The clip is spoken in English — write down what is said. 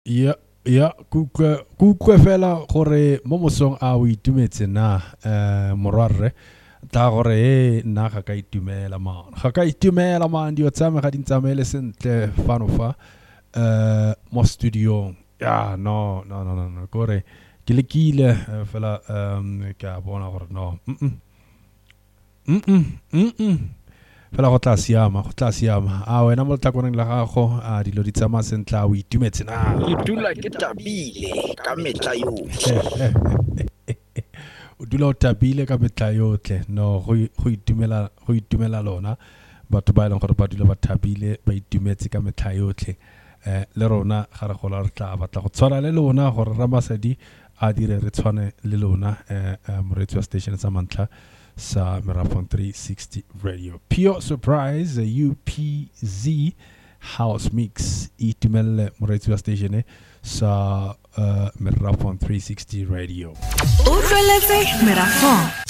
Ya ya kukwe fela gore mo mosong a o itumetse na morwarre ta gore nna ga ka itumela man dio tsame ga dintsamele sentle fano fa mo studio ya no gore ke lekile fela ka bona gore no fela go tla siama a wena mo tlakoneng la gago a dilo di tsamaya sentle a o itumetse na ke dula ke tabile ka metla yotlhe o dula o tabile ka metla yotlhe no go itumela lona batho ba e leng gore ba dula ba tabile ba itumetse ka metla yotlhe le rona ga re gola re tla batla go tshwana le lona gore Ramasedi a dire re tshwane le lona moretsi wa station sa mantla sa Merafong 360 Radio. Pure Surprise UPZ House Mix itumelle moretsi wa station sa Merafong 360 Radio. Utlweletse Merafong